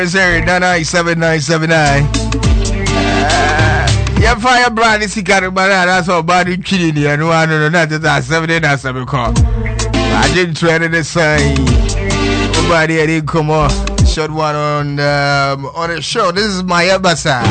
Sorry, 99779. Yeah, fire brand is got banana. That's all body chilling. And one and another 7 and 7 call. I didn't try to say nobody didn't come on. Short one on the show. This is my Abasa.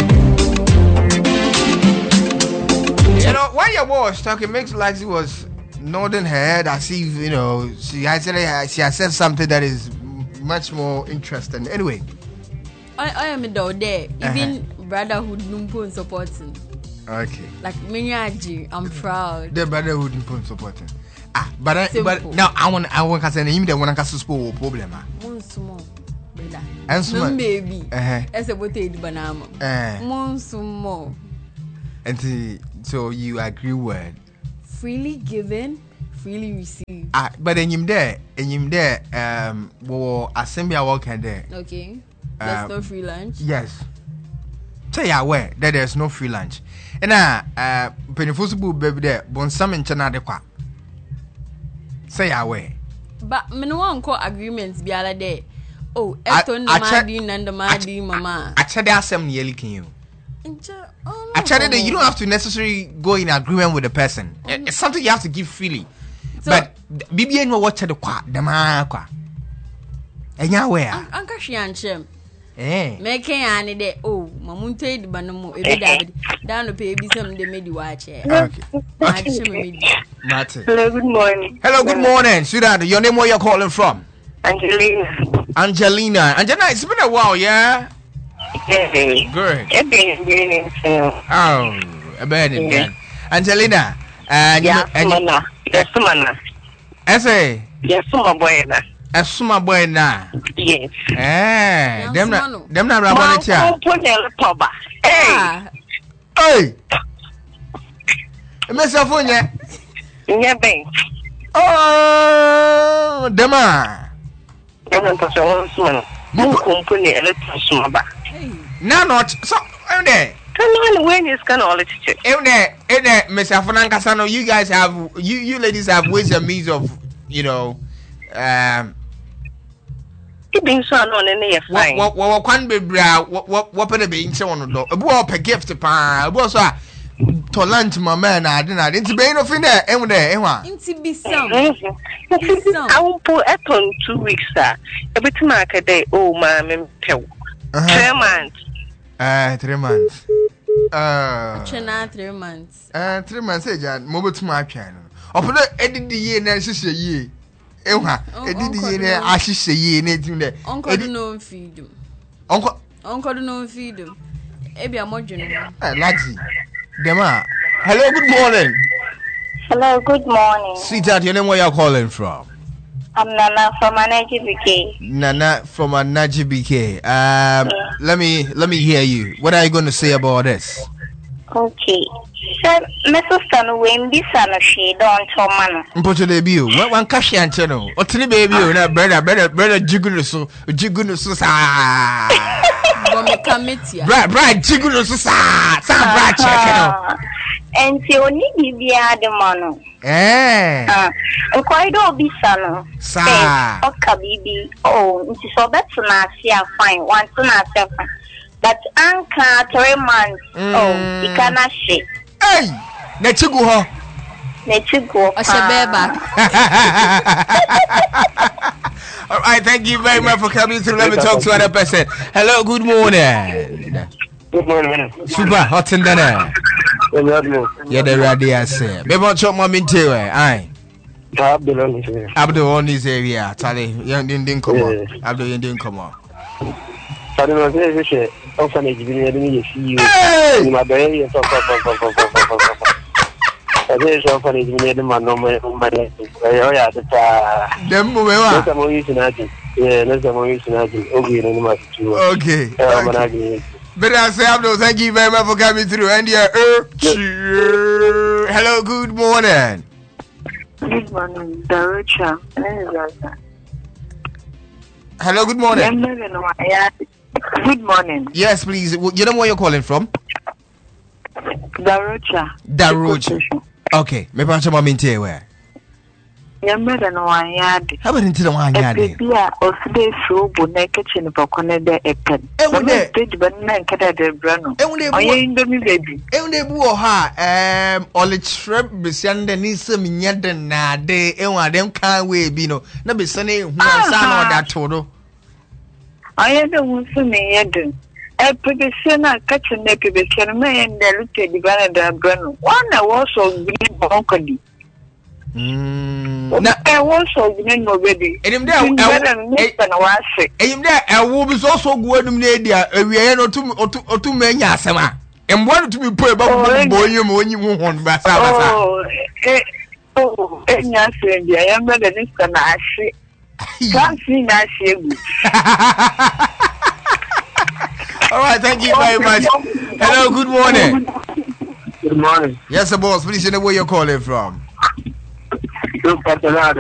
You know, when your was talking, makes like she was nodding her head. I see, you know, she has said something that is much more interesting. Anyway, I am a dog there. Even brotherhood numpo supporting. Okay. Like Minyaji, I'm proud. The brotherhood numpo supporting. But now I want to say him. They want to spoil problem. One small, brother. And small baby. As a potato banana. One small. And so you agree with freely given, freely received. But then him there, well, assembly I work there. Okay. There's no free lunch. Yes. Say aware that there's no free lunch. And peniful baby there, bon some in China de qua. Say away. But me no one call agreements be other day. Oh, Eton Madin and the Madi Mama. I said there some nearly can you. I said that you don't have to necessarily go in agreement with the person. It's something you have to give freely. So, but BBN will watch the qua, the ma. And ya where? Uncle Shianchem. Make any day. Oh, Mamunte Banamo, down the baby, some they made you watch it. Okay. Hello, good morning. Hello, good morning. Sweetheart, your name, where you're calling from? Angelina. Angelina, it's been a while, yeah? Yeah. Good. Oh, a bad again. Angelina, and Sumana. I say, yes, Suma Buena. A Suma Buena. Yes. Them not Ramona Chia. Hey, Miss Afunya. Yeah, babe. Oh, Dema. Now not so. There. When is can all it? Miss Afunan Casano, you guys have you ladies have ways and means of, you know, being so on any fine. What can be brow? What better be in so on the door? A boy per gift pa. Was to lunch, my man. I didn't be enough in there. And there, into be some. I will put it on 2 weeks, sir. Every time I can day, oh, my 3 months. 3 months. 3 months. 3 months, Jan, mobile to my channel. Open it, edit the year, and sister ye. Edit the year, I should say ye, anything there. Uncle no feed them. Uncle no feed them. Maybe I'm more general. Ladsy. Dema. Hello, good morning. Hello, good morning. Sweetheart, your name, where you're calling from? I'm Nana from Anaji BK. Nana from Anaji BK. Let me hear you. What are you going to say about this? Okay. So, Mr. Stan, when this son of she don't tell man. Put the debut. One cash and channel. Or to the baby, brother, jigunusu, Brad, jigunusu, Brad, check. And so only be the man. Quite all be son. Sir, or Kabibi. Oh, it is so better not see a fine once not fine. But Anka 3 months. Oh, you cannot shake. Hey, let you go. All right, thank you very much for coming through. Let me talk to another person. Hello, good morning. Good morning. Super hot in there. Yeah, the radio say. Me want your mom in too. Aye. Abdul on this area. Tally, you didn't come on. Abdul, you didn't come on. I don't know if it's orphanage. You see you. My baby is there's orphanage. You need my number. Yeah, them that's a more use in Agin. Yeah, that's a more use in Agin. Okay. But I say, Abdul, thank you very much for coming through. And hello, good morning. Good morning, Darucha. Hello, good morning. Good morning. Yes, please. You know where you're calling from? Darucha. Okay. Maybe I'm where. Yamada no one yard. How about into the 1 yard? Yeah, or today so but naked in Pocone de Epen. And when they did but men cat at the Brano. And when they were in the baby. And they were her, all its shrimp be sending Nisa Minyaden na de, and one them can't wait, Bino. No be sunny, one son or that todo. I am the one for me yet. A professional catching the professional man and the little divine Brano. One I was so green broccoli. I was so green already. And him there, I will be also good in Nadia, and we are not two men, Yasama. And wanted to be put about boy when you want Bassa. Oh, and yes, I am better than this. I can't see that shame. All right, thank you very much. Hello, good morning. Good morning. Yes, boss. Please, you know where you're calling from.